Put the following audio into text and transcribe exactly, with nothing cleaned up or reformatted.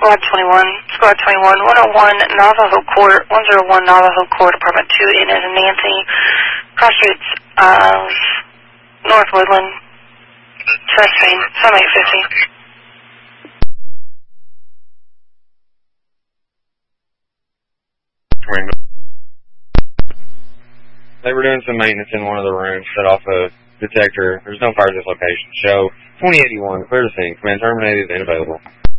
Squad twenty-one, Squad twenty-one, one oh one Navajo Court, one oh one Navajo Court, Apartment two in Nancy, cross streets of North Woodland, Trespain, some eight fifty. They were doing some maintenance in one of the rooms, set off a detector. There's no fire at this location. Show twenty eighty-one, clear the scene. Command terminated and available.